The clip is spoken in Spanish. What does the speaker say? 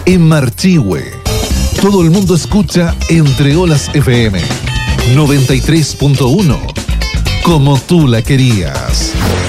En Marchihue, todo el mundo escucha Entre Olas FM 93.1, como tú la querías.